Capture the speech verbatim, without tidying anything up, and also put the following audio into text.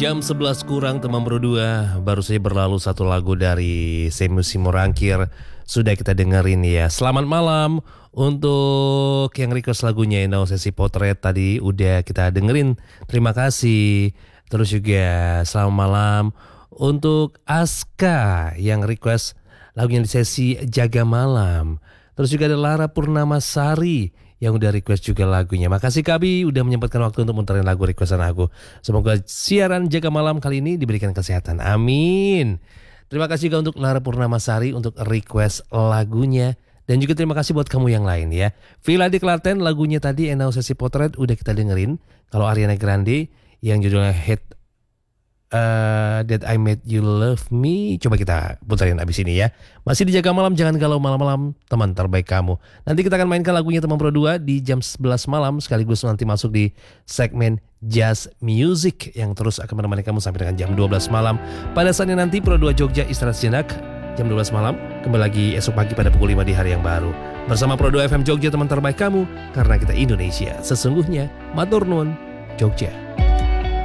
Jam sebelas kurang teman berdua. Baru saja berlalu satu lagu dari Semusi Morangkir. Sudah kita dengerin ya. Selamat malam untuk yang request lagunya Eno Sesi Potret tadi udah kita dengerin. Terima kasih. Terus juga selamat malam untuk Aska yang request lagunya di sesi Jaga Malam. Terus juga ada Lara Purnamasari yang udah request juga lagunya. Makasih Kabi udah menyempatkan waktu untuk muterin lagu requestan aku. Semoga siaran Jaga Malam kali ini diberikan kesehatan. Amin. Terima kasih juga untuk Lara Purnamasari untuk request lagunya. Dan juga terima kasih buat kamu yang lain ya. Villa di Klaten lagunya tadi Eno Sesi Potret udah kita dengerin. Kalau Ariana Grande yang judulnya Hate Uh, That I Made You Love Me. Coba kita puterin abis ini ya. Masih di Jaga Malam, jangan galau malam-malam, teman terbaik kamu. Nanti kita akan mainkan lagunya teman Pro dua di jam sebelas malam. Sekaligus nanti masuk di segmen Jazz Music yang terus akan menemani kamu sampai dengan jam dua belas malam. Pada saatnya nanti Pro dua Jogja istirahat sejenak. Jam dua belas malam kembali lagi esok pagi pada pukul lima di hari yang baru. Bersama Pro dua F M Jogja, teman terbaik kamu. Karena kita Indonesia sesungguhnya. Matur nuwun Jogja.